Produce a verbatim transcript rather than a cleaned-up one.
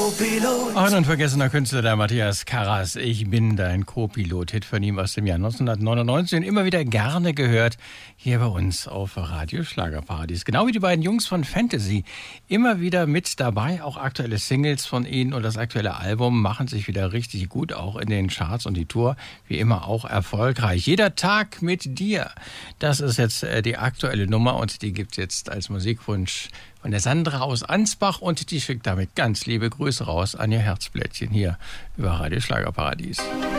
Co-Pilot. Ein unvergessener Künstler, der Matthias Karas. Ich bin dein Co-Pilot. Hit von ihm aus dem Jahr neunzehnhundertneunundneunzig und immer wieder gerne gehört hier bei uns auf Radio Schlagerparadies. Genau wie die beiden Jungs von Fantasy. Immer wieder mit dabei, auch aktuelle Singles von ihnen und das aktuelle Album machen sich wieder richtig gut, auch in den Charts und die Tour wie immer auch erfolgreich. Jeder Tag mit dir. Das ist jetzt die aktuelle Nummer und die gibt es jetzt als Musikwunsch von der Sandra aus Ansbach und die schickt damit ganz liebe Grüße raus an ihr Herzblättchen hier über Radio Schlagerparadies.